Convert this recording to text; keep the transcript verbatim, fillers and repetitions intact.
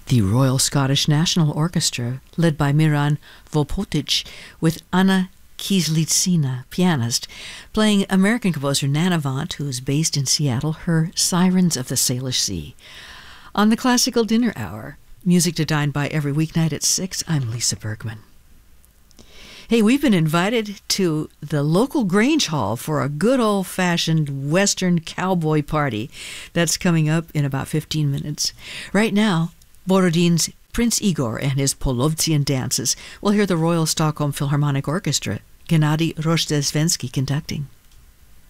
The Royal Scottish National Orchestra, led by Miran Vopotic, with Anna Kieslitsina, pianist, playing American composer Nana Vaught, who is based in Seattle, her Sirens of the Salish Sea. On the Classical Dinner Hour, Music to Dine By every weeknight at six, I'm Lisa Bergman. Hey, we've been invited to the local Grange Hall for a good old-fashioned Western cowboy party. That's coming up in about fifteen minutes. Right now, Borodin's Prince Igor and his Polovtsian dances. We'll hear the Royal Stockholm Philharmonic Orchestra, Gennady Rozhdestvensky conducting.